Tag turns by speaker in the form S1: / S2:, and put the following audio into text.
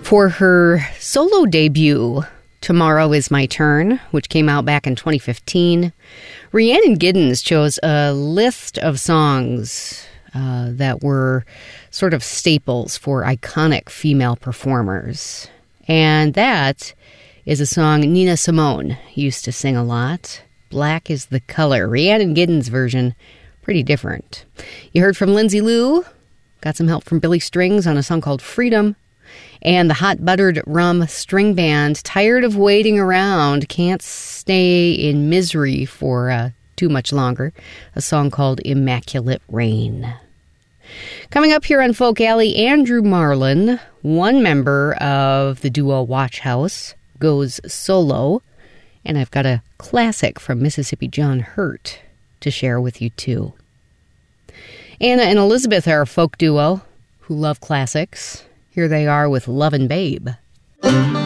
S1: For her solo debut, Tomorrow Is My Turn, which came out back in 2015, Rhiannon Giddens chose a list of songs that were sort of staples for iconic female performers. And that is a song Nina Simone used to sing a lot. Black is the Color. Rhiannon Giddens' version, pretty different. You heard from Lindsay Lou, got some help from Billy Strings on a song called Freedom, and the Hot Buttered Rum String Band, tired of waiting around, can't stay in misery for too much longer, a song called Immaculate Rain. Coming up here on Folk Alley, Andrew Marlin, one member of the duo Watch House, goes solo, and I've got a classic from Mississippi John Hurt to share with you too. Anna and Elizabeth are a folk duo who love classics. Here they are with Lovin' Babe.